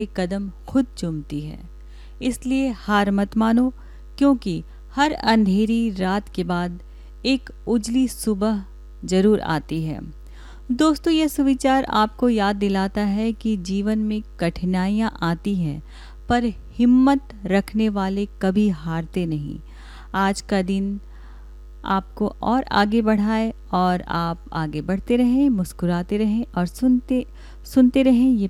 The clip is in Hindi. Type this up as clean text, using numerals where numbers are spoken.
एक कदम खुद चूमती है। इसलिए हार मत मानो, क्योंकि हर अंधेरी रात के बाद एक उजली सुबह जरूर आती है। दोस्तों, यह सुविचार आपको याद दिलाता है कि जीवन में कठिनाइयाँ आती हैं, पर हिम्मत रखने वाले कभी हारते नहीं। आज का दिन आपको और आगे बढ़ाए और आप आगे बढ़ते रहें, मुस्कुराते रहें और सुनते सुनते रहें ये